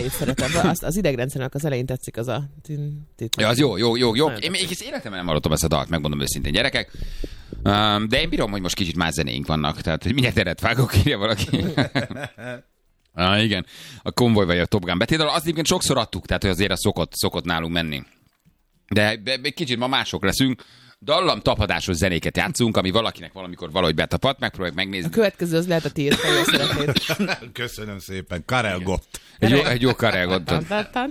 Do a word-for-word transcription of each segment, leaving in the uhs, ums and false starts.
elejét szeretem. Azt az idegrendszernek az elején tetszik az a... Ja, az jó, jó, jó, jó. Én még egész életemben nem hallottam ezt a dalt, megmondom őszintén, gyerekek. De én bírom, hogy most kicsit más zenéink vannak, tehát hogy mindjárt eret vágok, írja valaki. Ah, igen, a Konvoj vagy a Top Gun betétdal, azt egyébként sokszor adtuk, tehát hogy azért az szokott, szokott nálunk menni. De egy kicsit ma mások leszünk, dallam tapadásos zenéket játszunk, ami valakinek valamikor valahogy betapad, megpróbáljuk megnézni. A következő az lehet a tiéd, ha jól szeretnéd. Köszönöm szépen, Karel Gott. Egy jó, egy jó Karel Gottot.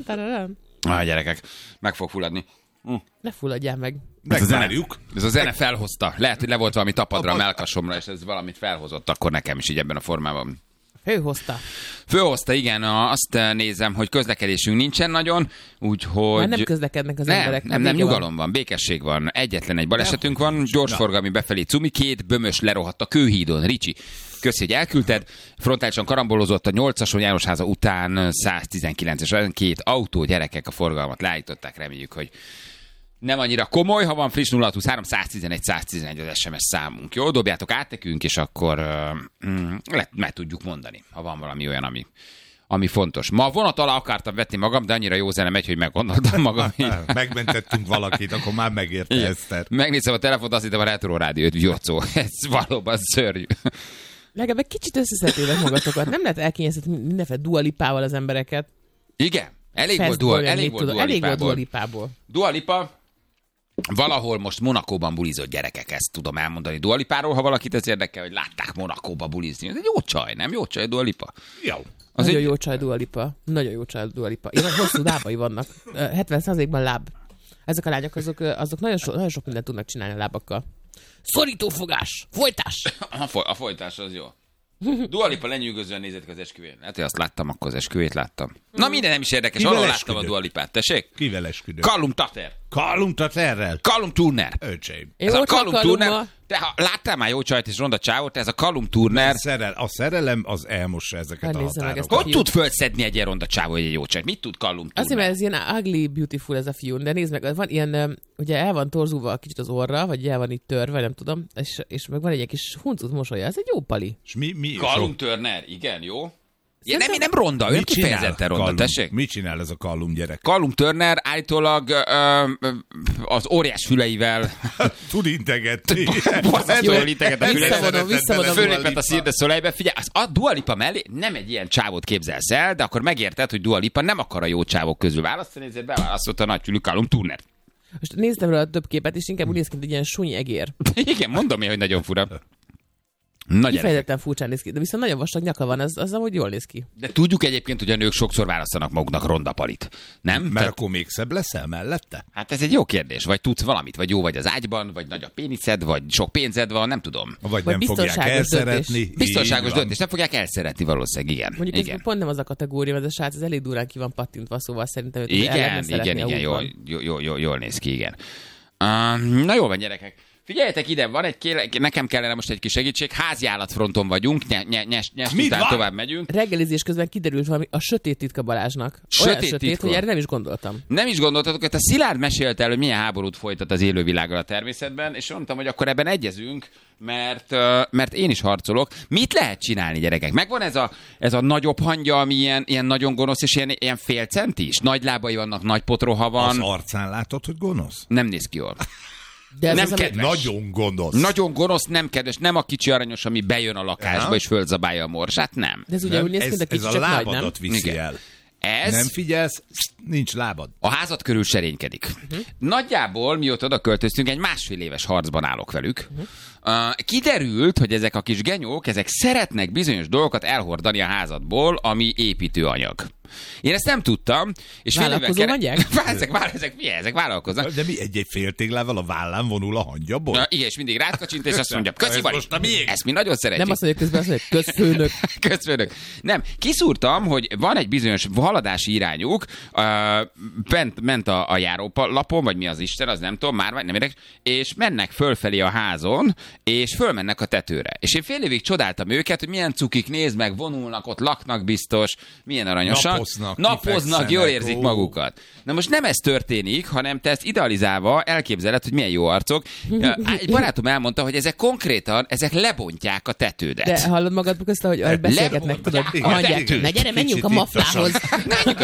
Ah, gyerekek, meg fog fulladni. Hm. Ne fulladjál meg. Ez a, zene, ez a zene felhozta. Lehet, hogy le volt valami tapadra a mellkasomra, és ez valamit felhozott akkor nekem is így ebben a formában. Főhozta. Főhozta, igen. Azt nézem, hogy közlekedésünk nincsen nagyon, úgyhogy... Már nem közlekednek az nem, emberek. Nem, nem, nyugalom van. van, békesség van. Egyetlen egy balesetünk van, gyorsforgalmi befelé cumi, két bömös lerohadt a Kőhídon. Ricsi, köszi, hogy elküldted. Frontálisan karambolozott a nyolcason Jánosháza után száztizenkilences két autó, gyerekek a forgalmat leállították, reméljük, hogy nem annyira komoly, ha van friss nulla huszonhárom száztizenegy száztizenegy az es em es számunk. Jó, dobjátok át nekünk, és akkor uh, mm, le, meg tudjuk mondani, ha van valami olyan, ami, ami fontos. Ma vonat alá akartam vetni magam, de annyira jó zene megy, hogy meggondoltam magam. Megmentettünk valakit, akkor már megérte Igen. Eszter. Megnézem a telefont, azt hittem a Retro Rádiót, Jocó. Ez valóban szörnyű. Legalább egy kicsit összeszedtétek magatokat. Nem lehet elkényeztetni mindenféle Dua Lipával az embereket. Igen, elég volt Dua, elég volt Dua Elég volt Dua Lipából. Lipából. Dua Lipa valahol most Monakóban bulizott, gyerekek, ezt tudom elmondani Dua Lipáról, ha valakit ez érdekel, hogy látták Monakóba bulizni. Ez egy jó csaj, nem? Jó csaj Dua Lipa. Jó. Az Nagyon egy... jó csaj Dua Lipa. Nagyon jó csaj Dua Lipa. Ilyen hosszú lábai vannak. hetven százalékban láb. Ezek a lányok, azok, azok nagyon, so, nagyon sok mindent tudnak csinálni a lábakkal. Szorítófogás! Folytás! A, foly, a folytás az jó. Dua Lipa lenyűgözően nézett az esküvőn. Hát, hogy azt láttam, akkor az esküvét láttam. Na minden nem is érdekes, ahol láttam a Dua Lipát, tessék? Kivel esküdött? Callum Tater. Callum Taterrel? Callum Turner. Öcsém. Ez a Callum Turner. Te ha láttál már jó csajt és ronda csávot, ez a Callum Turner. Szerel, a szerelem az elmossa ezeket a határokat. Hogy tud fölszedni egy ilyen ronda csávó, hogy egy jó csajt? Mit tud Callum Turner? Azért, mert ez ilyen ugly beautiful ez a fiú, de nézd meg, van ilyen, ugye el van torzulva kicsit az orra, vagy el van itt törve, nem tudom, és, és meg van egy kis huncut mosolya, ez egy jó pali. És mi, mi Callum so... Turner, igen, jó. Ja, nem, nem ronda, ő kifejezetten ronda, Callum, tessék? Mit csinál ez a Callum gyerek? Callum Turner állítólag ö, ö, az óriás füleivel... Tud integetni. Jól integet a füleivel. Visszavonom, Fölépett a Cirque du Soleilbe. Figyelj, az a Dua Lipa mellé nem egy ilyen csávót képzelsz el, de akkor megérted, hogy Dua Lipa nem akar a jó csávok közül választani, ezért beválasztotta a nagyfülű Callum Turner. Most néztem rá a több képet, és inkább úgy néz ki, mint egy ilyen súny egér. Igen, mondom én, hogy nagyon fura. Kifejezetten furcsán néz ki, de viszont nagyon vastag nyaka van, az, az amúgy jól néz ki. De tudjuk egyébként, hogy a nők sokszor választanak maguknak ronda palit. Nem? Mert Tehát... akkor még szebb leszel mellette? Hát ez egy jó kérdés. Vagy tudsz valamit, vagy jó vagy az ágyban, vagy nagy a péniszed, vagy sok pénzed van, nem tudom. Vagy, vagy nem fogják elszeretni. Döntés. Biztonságos döntés, nem fogják elszeretni valószínűleg, igen. Mondjuk igen. ez pont nem az a kategória, mert a srác az elég durán ki van pattintva, szóval szerintem őt igen, igen, igen, jól, jól, jól, jól néz ki, igen. Uh, na jól van, gyerekek. Figyeljetek ide, van egy kéle, nekem kellene most egy kis segítség, háziállatfronton vagyunk, nyes, nyes, nyes, nyes után tovább megyünk. Reggelizés közben kiderült valami a sötét titka Balázsnak. Olyan sötét, sötét hogy erre nem is gondoltam. Nem is gondoltatok, hogy a Szilárd mesélte el, hogy milyen háborút folytat az élővilággal a természetben, és mondtam, hogy akkor ebben egyezünk, mert, mert én is harcolok. Mit lehet csinálni, gyerekek? Megvan ez a, ez a nagyobb hangya, ami ilyen, ilyen nagyon gonosz, és ilyen, ilyen fél centis? Nagy lábai vannak, nagy potroha van. Az arcán látod, hogy gonosz? Nem néz ki jól. De nem az kedves. Nagyon gonosz. Nagyon gonosz, nem kedves. Nem a kicsi aranyos, ami bejön a lakásba, ja. és fölzabálja a morsát, nem. De ez ugye úgy néz ki, mint a kicsi, ez csak a nagy, nem? lábadat viszi Igen. el. Ez... Nem figyelsz, nincs lábad. A házad körül serénykedik. Uh-huh. Nagyjából, mióta oda költöztünk, egy másfél éves harcban állok velük. Uh-huh. Uh, kiderült, hogy ezek a kis genyók, ezek szeretnek bizonyos dolgokat elhordani a házadból, ami építőanyag. Én ezt nem tudtam. És vállalkozó mondják? ezek, ezek, mi, ezek vállalkoznak. De mi egy-egy féltéglával a vállán vonul a hangyaból? Na, igen, és mindig rád kacsint, és azt mondja, köszi vagy, ezt, ezt mi nagyon szeretjük. Nem azt mondja közben, azt mondja, közfőnök. közfőnök. Nem, kiszúrtam, hogy van egy bizonyos haladási irányuk, uh, bent, ment a, a járólapon, vagy mi az Isten, az nem tudom, már nem érdekes, és mennek fölfelé a házon, és fölmennek a tetőre. És én fél évig csodáltam őket, hogy milyen cukik, nézd meg, vonulnak, ott laknak biztos, milyen aranyosak. Napoznak, Napoznak, jól érzik ó. magukat. Na most nem ez történik, hanem te ezt idealizálva elképzeled, hogy milyen jó arcok. Egy barátom elmondta, hogy ezek konkrétan, ezek lebontják a tetődet. De hallod magad közben, hogy beszélgetnek, tudod? A hangyák. Na gyere, menjünk a maflához.